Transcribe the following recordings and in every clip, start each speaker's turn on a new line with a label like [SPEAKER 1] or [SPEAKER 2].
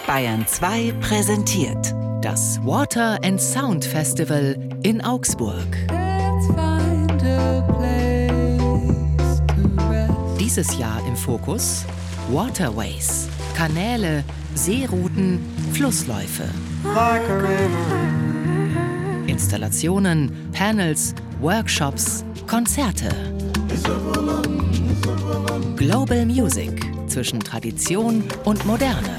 [SPEAKER 1] Bayern 2 präsentiert
[SPEAKER 2] das Water and Sound Festival in Augsburg. Dieses Jahr im Fokus Waterways, Kanäle, Seerouten, Flussläufe. Installationen, Panels, Workshops, Konzerte. Global Music zwischen Tradition und Moderne.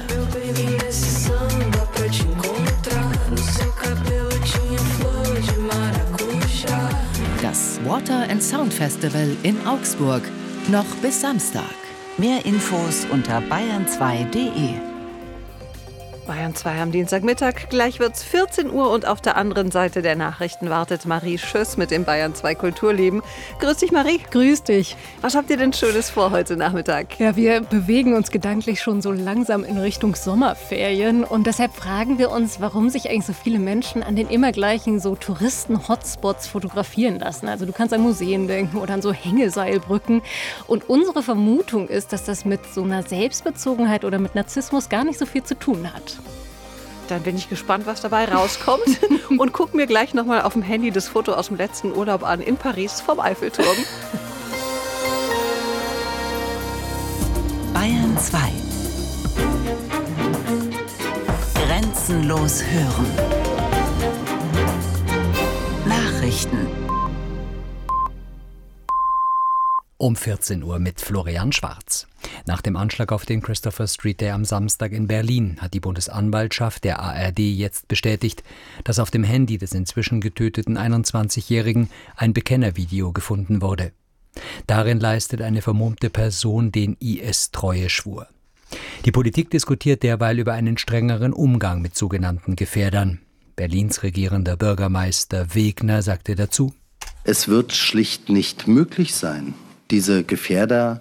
[SPEAKER 2] Das Water and Sound Festival in Augsburg, noch bis Samstag.
[SPEAKER 1] Mehr Infos unter bayern2.de.
[SPEAKER 3] Bayern 2 am Dienstagmittag. Gleich wird's 14 Uhr und auf der anderen Seite der Nachrichten wartet Marie Schöss mit dem Bayern 2 Kulturleben. Grüß dich, Marie.
[SPEAKER 4] Grüß dich.
[SPEAKER 3] Was habt ihr denn Schönes vor heute Nachmittag?
[SPEAKER 4] Ja, wir bewegen uns gedanklich schon so langsam in Richtung Sommerferien und deshalb fragen wir uns, warum sich eigentlich so viele Menschen an den immer gleichen so Touristen-Hotspots fotografieren lassen. Also du kannst an Museen denken oder an so Hängeseilbrücken. Und unsere Vermutung ist, dass das mit so einer Selbstbezogenheit oder mit Narzissmus gar nicht so viel zu tun hat.
[SPEAKER 3] Dann bin ich gespannt, was dabei rauskommt und guck mir gleich nochmal auf dem Handy das Foto aus dem letzten Urlaub an in Paris vom Eiffelturm.
[SPEAKER 1] Bayern 2. Grenzenlos hören. Nachrichten.
[SPEAKER 5] Um 14 Uhr mit Florian Schwarz. Nach dem Anschlag auf den Christopher Street Day am Samstag in Berlin hat die Bundesanwaltschaft der ARD jetzt bestätigt, dass auf dem Handy des inzwischen getöteten 21-Jährigen ein Bekennervideo gefunden wurde. Darin leistet eine vermummte Person den IS-Treueschwur. Die Politik diskutiert derweil über einen strengeren Umgang mit sogenannten Gefährdern. Berlins regierender Bürgermeister Wegner sagte dazu:
[SPEAKER 6] Es wird schlicht nicht möglich sein, diese Gefährder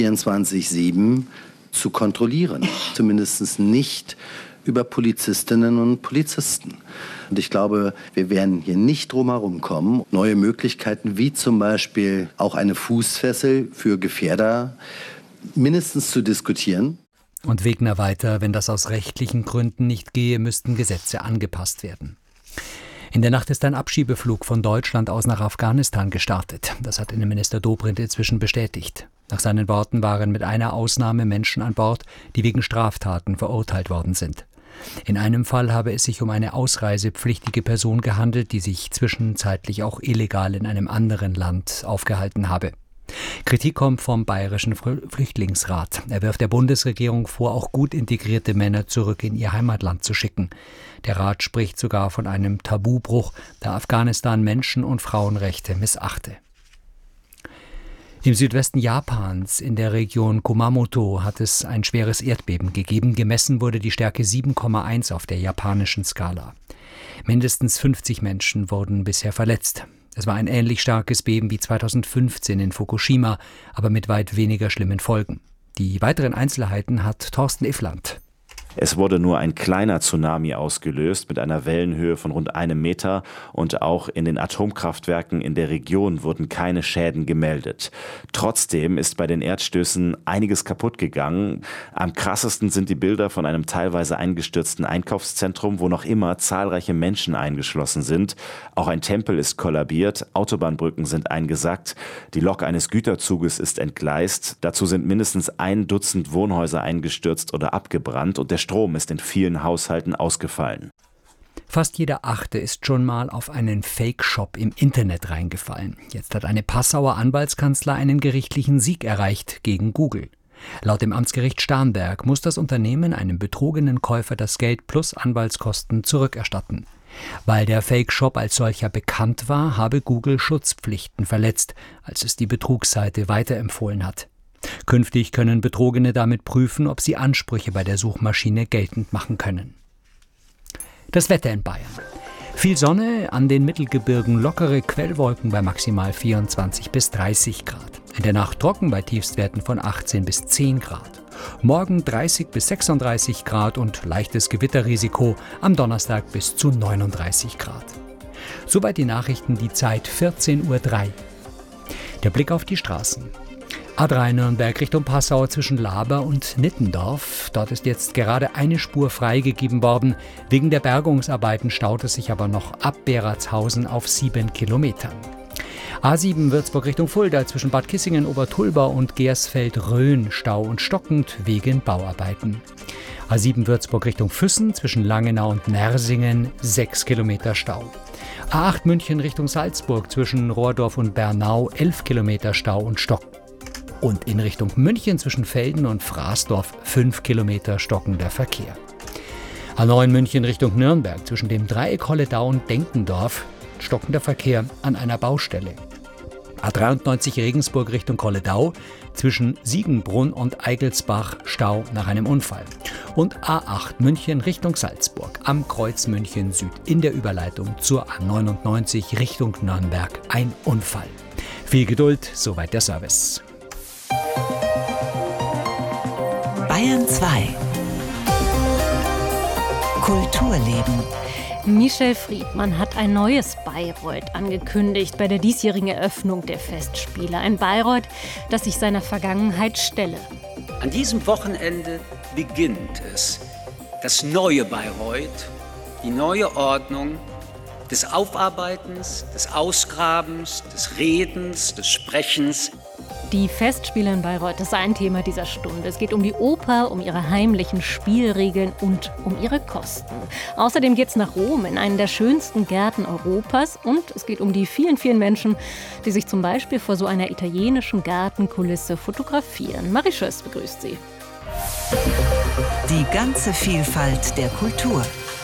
[SPEAKER 6] 24/7 zu kontrollieren. Zumindest nicht über Polizistinnen und Polizisten. Und ich glaube, wir werden hier nicht drum herum kommen, neue Möglichkeiten wie zum Beispiel auch eine Fußfessel für Gefährder mindestens zu diskutieren.
[SPEAKER 5] Und Wegner weiter: Wenn das aus rechtlichen Gründen nicht gehe, müssten Gesetze angepasst werden. In der Nacht ist ein Abschiebeflug von Deutschland aus nach Afghanistan gestartet. Das hat Innenminister Dobrindt inzwischen bestätigt. Nach seinen Worten waren mit einer Ausnahme Menschen an Bord, die wegen Straftaten verurteilt worden sind. In einem Fall habe es sich um eine ausreisepflichtige Person gehandelt, die sich zwischenzeitlich auch illegal in einem anderen Land aufgehalten habe. Kritik kommt vom Bayerischen Flüchtlingsrat. Er wirft der Bundesregierung vor, auch gut integrierte Männer zurück in ihr Heimatland zu schicken. Der Rat spricht sogar von einem Tabubruch, da Afghanistan Menschen- und Frauenrechte missachte. Im Südwesten Japans, in der Region Kumamoto, hat es ein schweres Erdbeben gegeben. Gemessen wurde die Stärke 7,1 auf der japanischen Skala. Mindestens 50 Menschen wurden bisher verletzt. Es war ein ähnlich starkes Beben wie 2015 in Fukushima, aber mit weit weniger schlimmen Folgen. Die weiteren Einzelheiten hat Thorsten Iffland.
[SPEAKER 7] Es wurde nur ein kleiner Tsunami ausgelöst mit einer Wellenhöhe von rund 1 Meter und auch in den Atomkraftwerken in der Region wurden keine Schäden gemeldet. Trotzdem ist bei den Erdstößen einiges kaputt gegangen. Am krassesten sind die Bilder von einem teilweise eingestürzten Einkaufszentrum, wo noch immer zahlreiche Menschen eingeschlossen sind. Auch ein Tempel ist kollabiert, Autobahnbrücken sind eingesackt, die Lok eines Güterzuges ist entgleist. Dazu sind mindestens 1 Dutzend Wohnhäuser eingestürzt oder abgebrannt und der Strom ist in vielen Haushalten ausgefallen.
[SPEAKER 5] Fast jeder Achte ist schon mal auf einen Fake-Shop im Internet reingefallen. Jetzt hat eine Passauer Anwaltskanzlei einen gerichtlichen Sieg erreicht gegen Google. Laut dem Amtsgericht Starnberg muss das Unternehmen einem betrogenen Käufer das Geld plus Anwaltskosten zurückerstatten. Weil der Fake-Shop als solcher bekannt war, habe Google Schutzpflichten verletzt, als es die Betrugsseite weiterempfohlen hat. Künftig können Betrogene damit prüfen, ob sie Ansprüche bei der Suchmaschine geltend machen können. Das Wetter in Bayern. Viel Sonne, an den Mittelgebirgen lockere Quellwolken bei maximal 24 bis 30 Grad. In der Nacht trocken bei Tiefstwerten von 18 bis 10 Grad. Morgen 30 bis 36 Grad und leichtes Gewitterrisiko, am Donnerstag bis zu 39 Grad. Soweit die Nachrichten, die Zeit 14:03 Uhr. Der Blick auf die Straßen. A3 Nürnberg Richtung Passau zwischen Laber und Nittendorf. Dort ist jetzt gerade eine Spur freigegeben worden. Wegen der Bergungsarbeiten staut es sich aber noch ab Beratshausen auf 7 Kilometern. A7 Würzburg Richtung Fulda zwischen Bad Kissingen, Obertulbau und Gersfeld-Rhön Stau und stockend wegen Bauarbeiten. A7 Würzburg Richtung Füssen zwischen Langenau und Nersingen 6 Kilometer Stau. A8 München Richtung Salzburg zwischen Rohrdorf und Bernau 11 Kilometer Stau und Stocken. Und in Richtung München zwischen Velden und Fraßdorf 5 Kilometer stockender Verkehr. A9 München Richtung Nürnberg zwischen dem Dreieck Holledau und Denkendorf stockender Verkehr an einer Baustelle. A93 Regensburg Richtung Holledau zwischen Siegenbrunn und Eigelsbach Stau nach einem Unfall. Und A8 München Richtung Salzburg am Kreuz München Süd in der Überleitung zur A99 Richtung Nürnberg ein Unfall. Viel Geduld, soweit der Service.
[SPEAKER 1] Bayern 2 Kulturleben.
[SPEAKER 4] Michel Friedmann hat ein neues Bayreuth angekündigt bei der diesjährigen Eröffnung der Festspiele. Ein Bayreuth, das sich seiner Vergangenheit stelle.
[SPEAKER 8] An diesem Wochenende beginnt es. Das neue Bayreuth, die neue Ordnung des Aufarbeitens, des Ausgrabens, des Redens, des Sprechens.
[SPEAKER 4] Die Festspiele in Bayreuth, das ist ein Thema dieser Stunde. Es geht um die Oper, um ihre heimlichen Spielregeln und um ihre Kosten. Außerdem geht es nach Rom, in einen der schönsten Gärten Europas. Und es geht um die vielen, vielen Menschen, die sich zum Beispiel vor so einer italienischen Gartenkulisse fotografieren. Marie Schöss begrüßt Sie.
[SPEAKER 1] Die ganze Vielfalt der Kultur.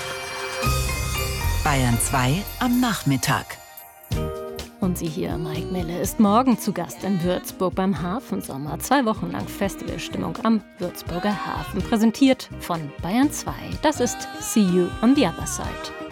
[SPEAKER 1] Bayern 2 am Nachmittag.
[SPEAKER 4] Und sie hier, Mike Mille, ist morgen zu Gast in Würzburg beim Hafensommer. 2 Wochen lang Festivalstimmung am Würzburger Hafen. Präsentiert von Bayern 2. Das ist See You on the Other Side.